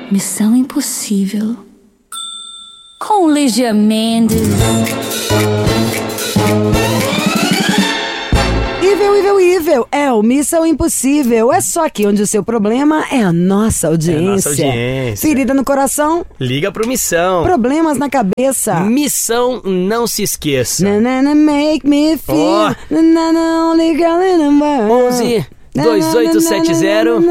Missão Impossível com Lígia Mendes. Evil, é o Missão Impossível. É só aqui onde o seu problema é a nossa audiência. Ferida no coração? Liga pro Missão. Problemas na cabeça? Missão Não Se Esqueça. Make me feel. Only girl in the world. 11 2870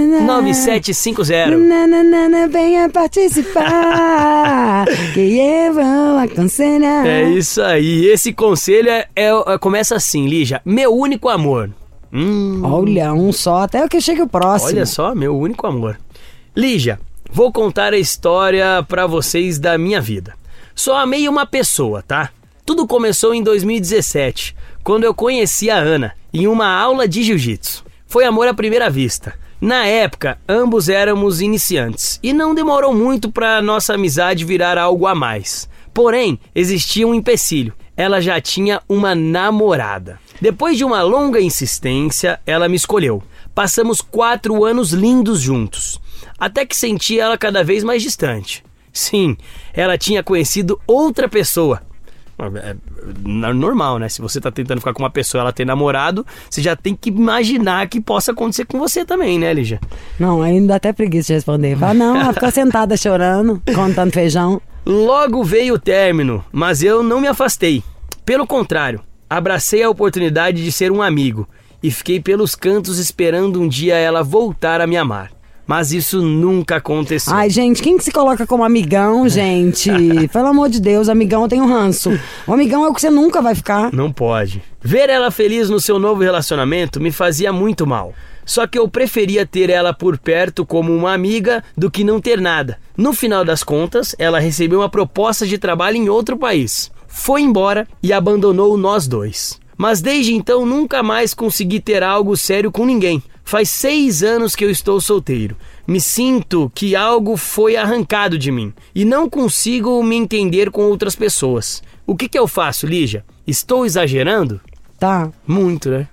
9750. Venha participar, que eu vou aconselhar. É isso aí. Esse conselho começa assim, Lígia. Meu único amor. Olha, um só, até que chegue o próximo. Olha só, meu único amor. Lígia, vou contar a história pra vocês da minha vida. Só amei uma pessoa, tá? Tudo começou em 2017, quando eu conheci a Ana em uma aula de jiu-jitsu. Foi amor à primeira vista. Na época, ambos éramos iniciantes e não demorou muito para nossa amizade virar algo a mais. Porém, existia um empecilho. Ela já tinha uma namorada. Depois de uma longa insistência, ela me escolheu. Passamos 4 anos lindos juntos, até que senti ela cada vez mais distante. Sim, ela tinha conhecido outra pessoa. É normal, né? Se você tá tentando ficar com uma pessoa e ela tem namorado, você já tem que imaginar que possa acontecer com você também, né, Lígia? Não, ainda dá até preguiça de responder. Fala, não, ela ficou sentada chorando, contando feijão. Logo veio o término, mas eu não me afastei. Pelo contrário, abracei a oportunidade de ser um amigo e fiquei pelos cantos esperando um dia ela voltar a me amar. Mas isso nunca aconteceu. Ai, gente, quem que se coloca como amigão, gente? Pelo amor de Deus, amigão eu tenho ranço. O amigão é o que você nunca vai ficar. Não pode. Ver ela feliz no seu novo relacionamento me fazia muito mal. Só que eu preferia ter ela por perto como uma amiga do que não ter nada. No final das contas, ela recebeu uma proposta de trabalho em outro país. Foi embora e abandonou nós dois. Mas desde então nunca mais consegui ter algo sério com ninguém. Faz 6 anos que eu estou solteiro. Me sinto que algo foi arrancado de mim e não consigo me entender com outras pessoas. O que eu faço, Lígia? Estou exagerando? Tá. Muito, né?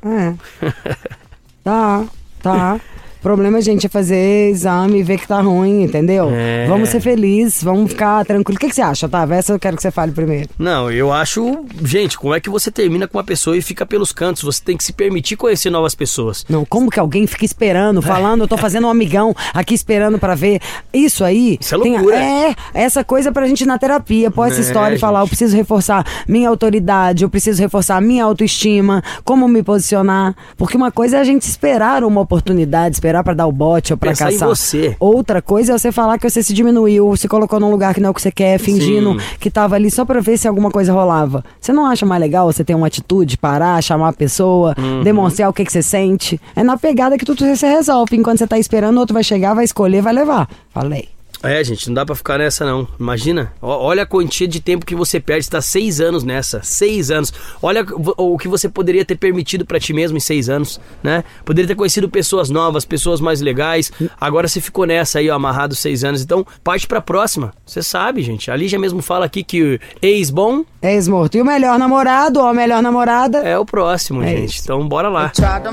Tá. O problema, gente, é fazer exame e ver que tá ruim, entendeu? Vamos ser felizes, vamos ficar tranquilos. O que você acha, Otávio? Essa eu quero que você fale primeiro. Não, eu acho... Gente, como é que você termina com uma pessoa e fica pelos cantos? Você tem que se permitir conhecer novas pessoas. Não, como que alguém fica esperando, falando, eu tô fazendo um amigão aqui esperando pra ver. Isso aí... Isso é loucura. Essa coisa pra gente ir na terapia, pôr essa história e falar, eu preciso reforçar minha autoridade, eu preciso reforçar minha autoestima, como me posicionar. Porque uma coisa é a gente esperar uma oportunidade, esperar pra dar o bote ou pra pensar caçar. Em você. Outra coisa é você falar que você se diminuiu, se colocou num lugar que não é o que você quer, fingindo que tava ali só pra ver se alguma coisa rolava. Você não acha mais legal você ter uma atitude, parar, chamar a pessoa, demonstrar o que você sente? É na pegada que tudo você resolve. Enquanto você tá esperando, o outro vai chegar, vai escolher, vai levar. Falei. Gente, não dá pra ficar nessa não. Imagina, olha a quantia de tempo que você perde. Você tá 6 anos nessa, 6 anos. Olha o que você poderia ter permitido pra ti mesmo em 6 anos, né? Poderia ter conhecido pessoas novas, pessoas mais legais. Agora você ficou nessa aí, ó, amarrado 6 anos. Então, parte pra próxima. Você sabe, gente. A Lígia mesmo fala aqui que ex-bom... Ex-morto. E o melhor namorado ou a melhor namorada? É o próximo, gente. Isso. Então, bora lá.